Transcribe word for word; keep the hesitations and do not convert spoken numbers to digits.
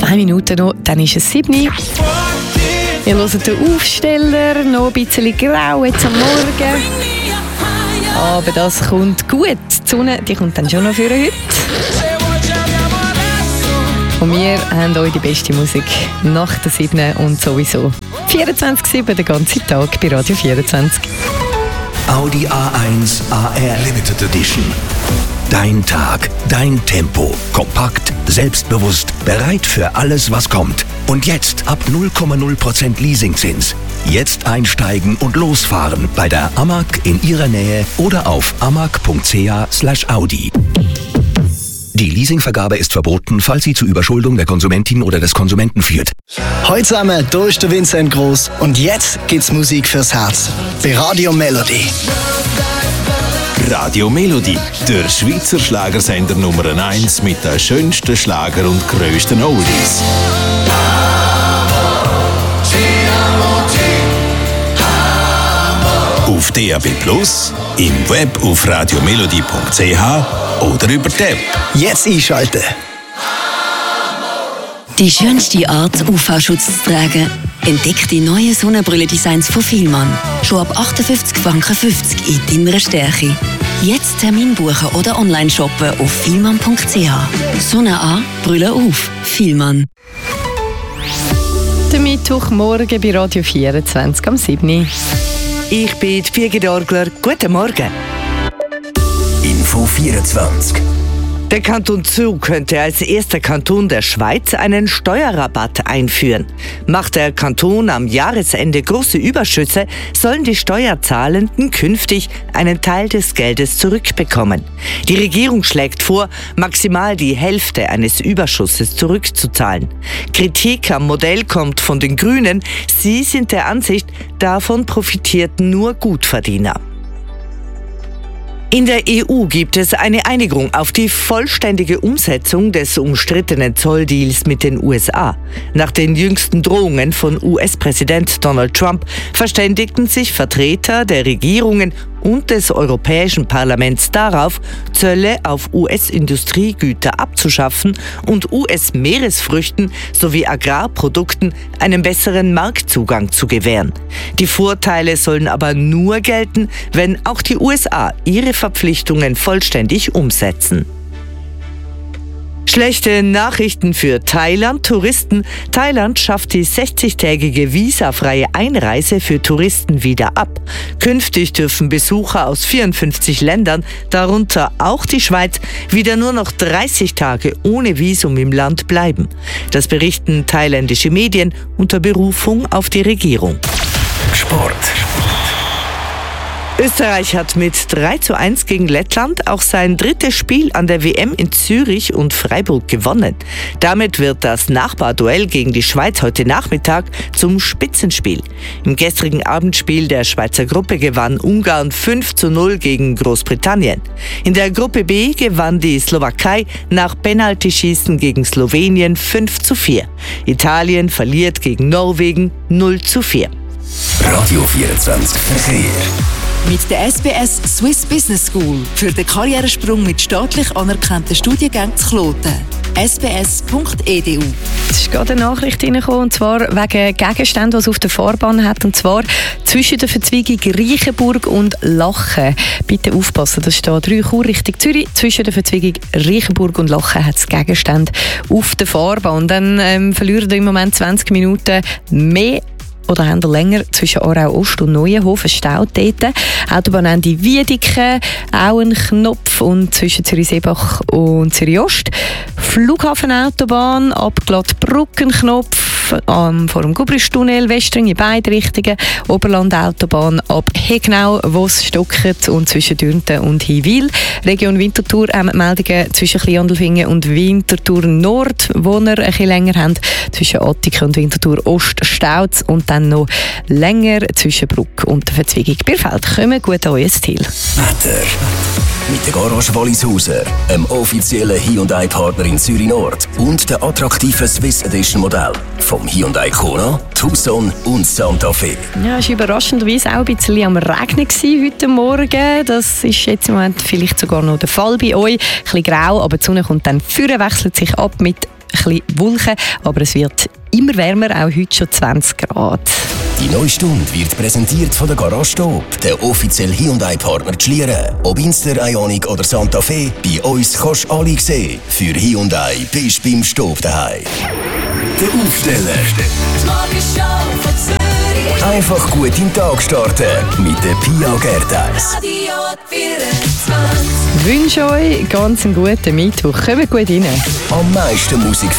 Zwei Minuten noch, dann ist es sieben Uhr. Ihr hört den Aufsteller, noch ein bisschen grau jetzt am Morgen. Aber das kommt gut. Die Sonne die kommt dann schon noch für heute. Und wir haben euch die beste Musik nach der sieben und sowieso vierundzwanzig sieben den ganzen Tag bei Radio vierundzwanzig. Audi A eins A R Limited Edition. Dein Tag, dein Tempo. Kompakt, selbstbewusst, bereit für alles, was kommt. Und jetzt ab null Komma null Prozent Leasingzins. Jetzt einsteigen und losfahren bei der Amag in Ihrer Nähe oder auf amag punkt c h slash audi. Die Leasingvergabe ist verboten, falls sie zu Überschuldung der Konsumentin oder des Konsumenten führt. Heute zusammen, hier ist der Vincent Gross und jetzt gibt's Musik fürs Herz. Bei Radio Melody. Radio Melody, der Schweizer Schlagersender Nummer eins mit den schönsten Schlager und grössten Oldies. Auf D A B plus, im Web auf radiomelody punkt c h oder über die App. Jetzt einschalten. Die schönste Art, U V-Schutz zu tragen. Entdeck die neuen Sonnenbrille-Designs von Fielmann. Schon ab achtundfünfzig Franken fünfzig in deiner Stärke. Jetzt Termin buchen oder online shoppen auf fielmann punkt c h. Sonne an, Brille auf. Fielmann. Der Mittwochmorgen bei Radio vierundzwanzig am sieben Uhr. Ich bin die Birgit Orgler. Guten Morgen. Info vierundzwanzig. Der Kanton Zug könnte als erster Kanton der Schweiz einen Steuerrabatt einführen. Macht der Kanton am Jahresende große Überschüsse, sollen die Steuerzahlenden künftig einen Teil des Geldes zurückbekommen. Die Regierung schlägt vor, maximal die Hälfte eines Überschusses zurückzuzahlen. Kritik am Modell kommt von den Grünen. Sie sind der Ansicht, davon profitierten nur Gutverdiener. In der E U gibt es eine Einigung auf die vollständige Umsetzung des umstrittenen Zolldeals mit den U S A. Nach den jüngsten Drohungen von U S-Präsident Donald Trump verständigten sich Vertreter der Regierungen und des Europäischen Parlaments darauf, Zölle auf U S-Industriegüter abzuschaffen und U S-Meeresfrüchten sowie Agrarprodukten einen besseren Marktzugang zu gewähren. Die Vorteile sollen aber nur gelten, wenn auch die U S A ihre Verpflichtungen vollständig umsetzen. Schlechte Nachrichten für Thailand-Touristen. Thailand schafft die sechzigtägige visafreie Einreise für Touristen wieder ab. Künftig dürfen Besucher aus vierundfünfzig Ländern, darunter auch die Schweiz, wieder nur noch dreißig Tage ohne Visum im Land bleiben. Das berichten thailändische Medien unter Berufung auf die Regierung. Sport. Österreich hat mit drei zu eins gegen Lettland auch sein drittes Spiel an der W M in Zürich und Freiburg gewonnen. Damit wird das Nachbarduell gegen die Schweiz heute Nachmittag zum Spitzenspiel. Im gestrigen Abendspiel der Schweizer Gruppe gewann Ungarn fünf zu null gegen Großbritannien. In der Gruppe B gewann die Slowakei nach Penaltyschießen gegen Slowenien fünf zu vier. Italien verliert gegen Norwegen null zu vier. Radio vierundzwanzig Verkehr. Mit der S B S Swiss Business School für den Karrieresprung mit staatlich anerkannten Studiengängen zu Kloten. s b s punkt e d u. Es ist gerade eine Nachricht reingekommen, und zwar wegen Gegenständen, die es auf der Fahrbahn hat, und zwar zwischen der Verzweigung Reichenburg und Lachen. Bitte aufpassen, das steht drei Chur Richtung Zürich. Zwischen der Verzweigung Reichenburg und Lachen hat es Gegenstände auf der Fahrbahn. Dann ähm, verlieren wir im Moment zwanzig Minuten mehr oder haben wir länger zwischen Aarau Ost und Neuenhofen staut dort. Autobahnende Wiedeke, auch ein Knopf, und zwischen Zürich-Seebach und Zürich-Ost. Flughafenautobahn, ab Glattbrücken-Knopf, ähm, vor dem Gubristunnel, Westring in beide Richtungen. Oberlandautobahn ab Hegnau, wo es stockt, und zwischen Dürnten und Hinwil. Region Winterthur haben wir Meldungen zwischen Kleinandelfingen und Winterthur Nord, wo wir ein bisschen länger haben. Zwischen Attika und Winterthur Ost staut, und dann noch länger zwischen Bruck und der Verzweigung Bierfeld. Kommen gut an euer Ziel. Wetter. Mit der Garage Wallishauser, einem offiziellen Hyundai-Partner in Zürich Nord und der attraktiven Swiss Edition Modell vom Hyundai Kona, Tucson und Santa Fe. Ja, es war überraschenderweise auch ein bisschen am Regnen heute Morgen. Das ist jetzt im Moment vielleicht sogar noch der Fall bei euch. Ein bisschen grau, aber die Sonne kommt dann vorne, wechselt sich ab mit bisschen Wolken, aber es wird immer wärmer, auch heute schon zwanzig Grad. Die neue Stunde wird präsentiert von der Garage Stop, der offizielle Hyundai-Partner Schlieren. Ob Inster, Ioniq oder Santa Fe, bei uns kannst du alle sehen. Für Hyundai bist du beim Stop daheim. Der Aufsteller. Die Morgenshow von Zürich. Einfach gut in den Tag starten mit der Pia Gerteis. Radio vierundzwanzig. Ich wünsche euch ganz einen guten Mittwoch. Kommt gut rein. Am meisten Musik